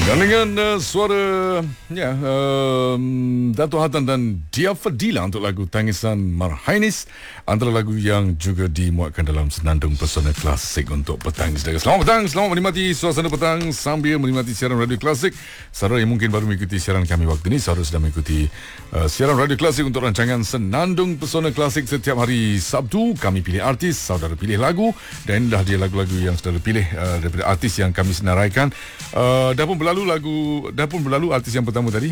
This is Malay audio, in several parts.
Dan dengan suara Dato' Hatan dan Dia Fadila untuk lagu Tangisan Marhainis, antara lagu yang juga dimuatkan dalam senandung pesona klasik untuk petang. Selamat petang, selamat menikmati suasana petang sambil menikmati siaran radio klasik. Saudara yang mungkin baru mengikuti siaran kami waktu ini, saudara sedang mengikuti siaran radio klasik untuk rancangan senandung pesona klasik. Setiap hari Sabtu kami pilih artis, saudara pilih lagu, dan inilah dia lagu-lagu yang saudara pilih daripada artis yang kami senaraikan. Dah pun berlalu artis yang pertama tadi,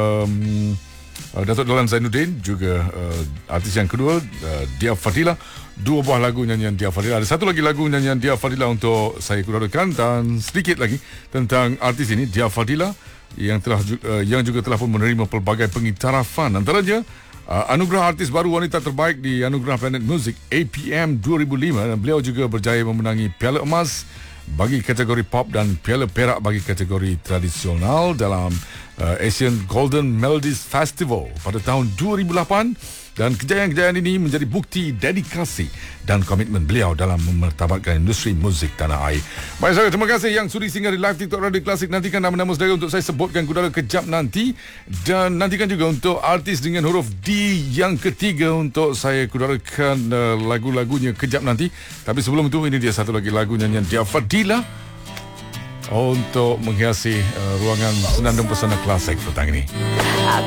Datuk Dahlan Zainuddin, juga artis yang kedua, Dia Fadila. Dua buah lagu nyanyian Dia Fadila. Ada satu lagi lagu nyanyian Dia Fadila untuk saya kudarakan, dan sedikit lagi tentang artis ini, Dia Fadila, yang juga telah pun menerima pelbagai pengiktirafan, antaranya anugerah artis baru wanita terbaik di Anugerah Planet Music APM 2005, dan beliau juga berjaya memenangi Piala Emas bagi kategori pop dan Piala Perak bagi kategori tradisional dalam Asian Golden Melodies Festival pada tahun 2008. Dan kejayaan-kejayaan ini menjadi bukti dedikasi dan komitmen beliau dalam memartabatkan industri muzik tanah air. Baik saudara, terima kasih yang sudi singgah di live TikTok Radio Klasik. Nantikan nama-nama saudara untuk saya sebutkan kudara kejap nanti. Dan nantikan juga untuk artis dengan huruf D yang ketiga untuk saya kudarakan lagu-lagunya kejap nanti. Tapi sebelum itu, ini dia satu lagi lagu nyanyian Dia Fadila untuk menghiasi ruangan senandung pesona klasik petang ini.